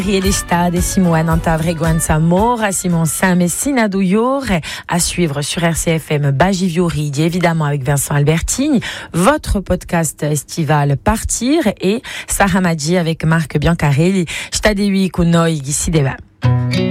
Rielista de Simone Antavreguanza Mora, Simon Saint-Messina Douyour, à suivre sur RCFM Bagiviori, évidemment avec Vincent Albertini, votre podcast estival Partir et Sarah Madji avec Marc Biancarelli. Stadewi Kunoi Gisideva.